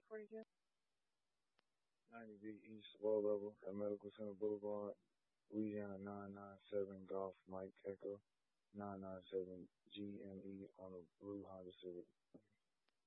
90B East, low level at Medical Center Boulevard, Louisiana 997 Golf Mike Echo, 997 GME on a blue Honda Civic.